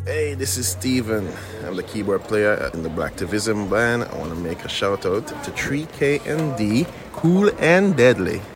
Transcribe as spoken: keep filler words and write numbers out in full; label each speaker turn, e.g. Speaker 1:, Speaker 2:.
Speaker 1: Hey, this is Steven. I'm the keyboard player in the Blacktivism band. I want to make a shout out to three K N D, Cool and Deadly.